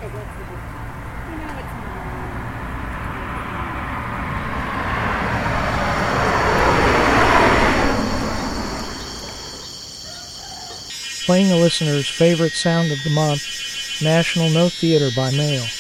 Playing a listener's favorite sound of the month, National No Theater by Mail.